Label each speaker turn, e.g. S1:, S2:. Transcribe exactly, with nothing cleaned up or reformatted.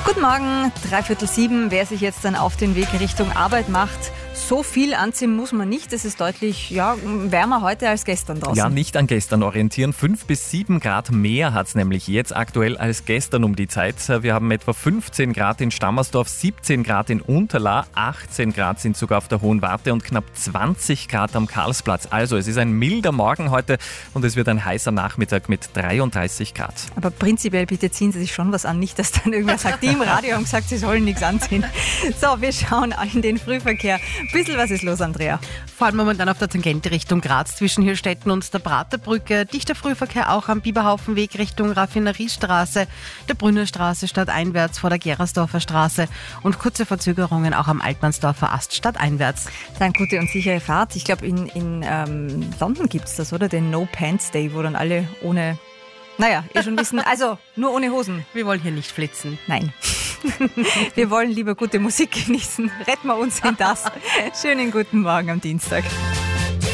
S1: Guten Morgen, dreiviertel sieben. Wer sich jetzt dann auf den Weg Richtung Arbeit macht, so viel anziehen muss man nicht. Es ist deutlich ja, wärmer heute als gestern draußen.
S2: Ja, nicht an gestern orientieren. Fünf bis sieben Grad mehr hat es nämlich jetzt aktuell als gestern um die Zeit. Wir haben etwa fünfzehn Grad in Stammersdorf, siebzehn Grad in Unterlaa, achtzehn Grad sind sogar auf der Hohen Warte und knapp zwanzig Grad am Karlsplatz. Also es ist ein milder Morgen heute und es wird ein heißer Nachmittag mit dreiunddreißig Grad.
S1: Aber prinzipiell bitte ziehen Sie sich schon was an, nicht dass dann irgendwer sagt, die im Radio haben gesagt, Sie sollen nichts anziehen. So, wir schauen in den Frühverkehr. Ein bisschen was ist los, Andrea?
S3: Vor allem momentan auf der Tangente Richtung Graz zwischen Hirstetten und der Praterbrücke. Dichter Frühverkehr auch am Biberhaufenweg Richtung Raffineriestraße, der Brünnerstraße stadteinwärts vor der Gerersdorfer Straße und kurze Verzögerungen auch am Altmannsdorfer Ast stadteinwärts.
S1: Dann gute und sichere Fahrt. Ich glaube, in, in ähm, London gibt es das, oder? Den No Pants Day, wo dann alle ohne, naja, ihr schon wissen, also nur ohne Hosen.
S3: Wir wollen hier nicht flitzen.
S1: Nein. Wir wollen lieber gute Musik genießen. Retten wir uns in das. Schönen guten Morgen am Dienstag.